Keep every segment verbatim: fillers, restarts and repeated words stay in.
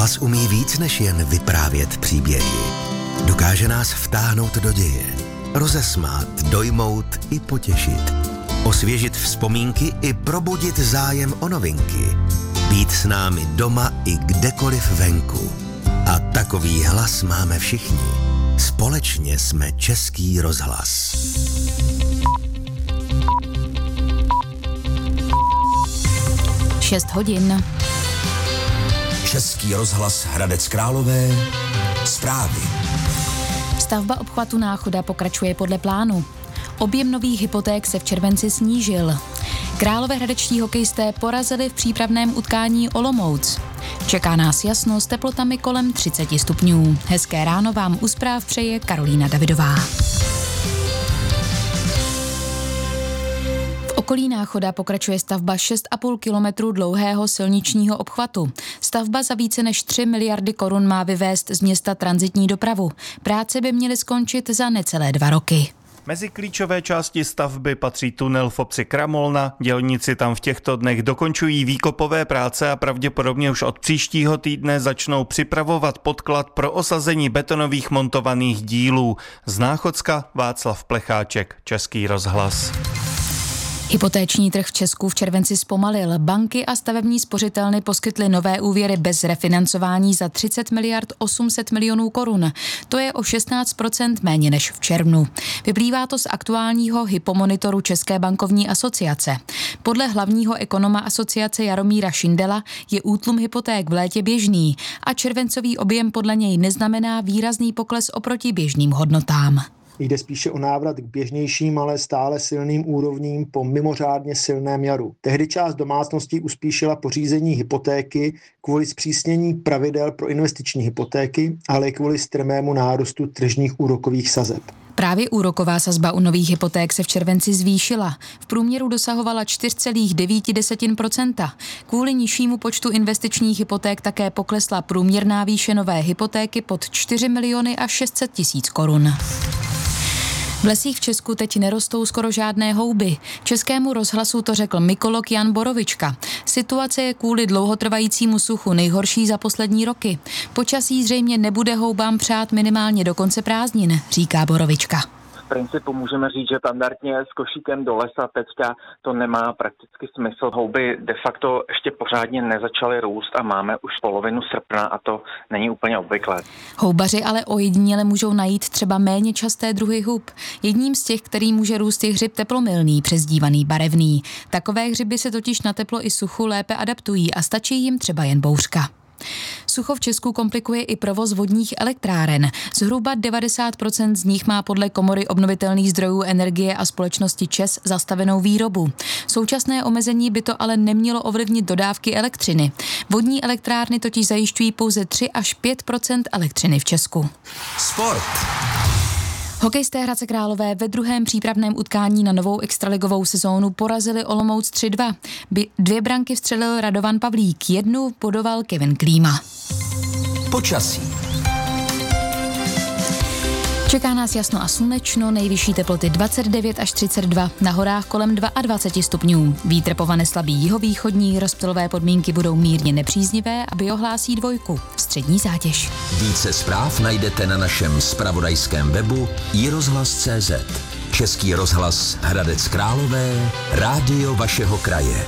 Rozhlas umí víc než jen vyprávět příběhy. Dokáže nás vtáhnout do děje, rozesmát, dojmout i potěšit, osvěžit vzpomínky i probudit zájem o novinky, být s námi doma i kdekoliv venku. A takový hlas máme všichni. Společně jsme Český rozhlas. šest hodin. Český rozhlas Hradec Králové. Zprávy. Stavba obchvatu Náchoda pokračuje podle plánu. Objem nových hypoték se v červenci snížil. Královéhradečtí hokejisté porazili v přípravném utkání Olomouc. Čeká nás jasno s teplotami kolem třicet stupňů. Hezké ráno vám u zpráv přeje Karolína Davidová. V okolí Náchoda pokračuje stavba šest a půl kilometru dlouhého silničního obchvatu. Stavba za více než tři miliardy korun má vyvést z města tranzitní dopravu. Práce by měly skončit za necelé dva roky. Mezi klíčové části stavby patří tunel v obci Kramolna. Dělníci tam v těchto dnech dokončují výkopové práce a pravděpodobně už od příštího týdne začnou připravovat podklad pro osazení betonových montovaných dílů. Z Náchodska Václav Plecháček, Český rozhlas. Hypotéční trh v Česku v červenci zpomalil. Banky a stavební spořitelny poskytly nové úvěry bez refinancování za třicet miliard osm set milionů korun. To je o šestnáct procent méně než v červnu. Vyplývá to z aktuálního hypomonitoru České bankovní asociace. Podle hlavního ekonoma asociace Jaromíra Šindela je útlum hypoték v létě běžný a červencový objem podle něj neznamená výrazný pokles oproti běžným hodnotám. Jde spíše o návrat k běžnějším, ale stále silným úrovním po mimořádně silném jaru. Tehdy část domácností uspíšila pořízení hypotéky kvůli zpřísnění pravidel pro investiční hypotéky, ale i kvůli strmému nárůstu tržních úrokových sazeb. Právě úroková sazba u nových hypoték se v červenci zvýšila. V průměru dosahovala čtyři celá devět procenta. Kvůli nižšímu počtu investičních hypoték také poklesla průměrná výše nové hypotéky pod čtyři miliony a šest set tisíc korun. V lesích v Česku teď nerostou skoro žádné houby. Českému rozhlasu to řekl mykolog Jan Borovička. Situace je kvůli dlouhotrvajícímu suchu nejhorší za poslední roky. Počasí zřejmě nebude houbám přát minimálně do konce prázdnin, říká Borovička. V principu můžeme říct, že standardně s košíkem do lesa teďka to nemá prakticky smysl. Houby de facto ještě pořádně nezačaly růst a máme už polovinu srpna a to není úplně obvyklé. Houbaři ale ojediněle můžou najít třeba méně časté druhy hub. Jedním z těch, který může růst, je hřib teplomilný, přezdívaný barevný. Takové hřiby se totiž na teplo i suchu lépe adaptují a stačí jim třeba jen bouřka. Sucho v Česku komplikuje i provoz vodních elektráren. Zhruba devadesát procent z nich má podle Komory obnovitelných zdrojů energie a společnosti ČEZ zastavenou výrobu. Současné omezení by to ale nemělo ovlivnit dodávky elektřiny. Vodní elektrárny totiž zajišťují pouze tři až pět procent elektřiny v Česku. Sport. Hokejisté Hradce Králové ve druhém přípravném utkání na novou extraligovou sezónu porazili Olomouc tři dva. Dvě branky vstřelil Radovan Pavlík, jednu bodoval Kevin Klíma. Počasí. Čeká nás jasno a slunečno, nejvyšší teploty dvacet devět až třicet dva, na horách kolem dvacet dva stupňů. Vítr povane slabý jihovýchodní, rozptylové podmínky budou mírně nepříznivé a biohlásí dvojku, střední zátěž. Více zpráv najdete na našem zpravodajském webu i rozhlas tečka cé zet. Český rozhlas Hradec Králové, rádio vašeho kraje.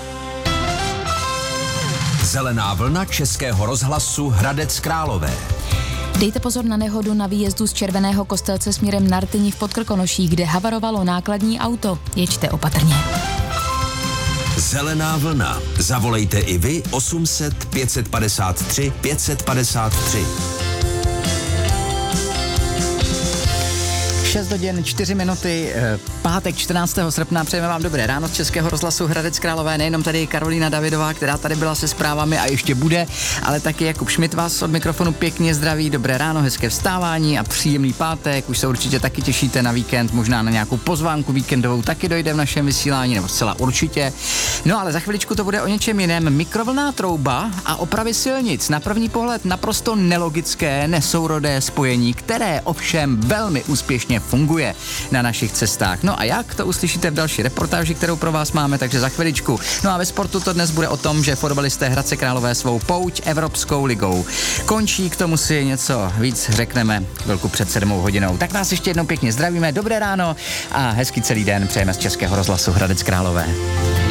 Zelená vlna Českého rozhlasu Hradec Králové. Dejte pozor na nehodu na výjezdu z Červeného Kostelce směrem na Rtyni v Podkrkonoší, kde havarovalo nákladní auto. Jeďte opatrně. Zelená vlna. Zavolejte i vy osm set pět padesát tři pět padesát tři. šest hodin, čtyři minuty, pátek čtrnáctého srpna, přejeme vám dobré ráno z Českého rozhlasu Hradec Králové, nejenom tady Karolína Davidová, která tady byla se zprávami a ještě bude, ale taky Jakub Šmit vás od mikrofonu pěkně zdraví, dobré ráno, hezké vstávání a příjemný pátek, už se určitě taky těšíte na víkend, možná na nějakou pozvánku víkendovou taky dojde v našem vysílání, nebo zcela určitě. No ale za chviličku to bude o něčem jiném, mikrovlnná trouba a opravy silnic, na první pohled naprosto nelogické, nesourodé spojení, které ovšem velmi úspěšně funguje na našich cestách. No a jak, to uslyšíte v další reportáži, kterou pro vás máme, takže za chviličku. No a ve sportu to dnes bude o tom, že fotbalisté Hradce Králové svou pouť Evropskou ligou končí, k tomu si něco víc řekneme chvilku před sedmou hodinou. Tak vás ještě jednou pěkně zdravíme, dobré ráno a hezký celý den přejeme z Českého rozhlasu Hradec Králové.